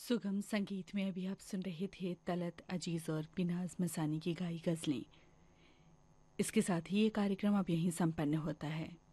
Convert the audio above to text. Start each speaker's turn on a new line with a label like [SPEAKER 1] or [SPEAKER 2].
[SPEAKER 1] सुगम संगीत में अभी आप सुन रहे थे तलत अजीज और बिनाज मसानी की गाई गजलें। इसके साथ ही ये कार्यक्रम अब यहीं संपन्न होता है।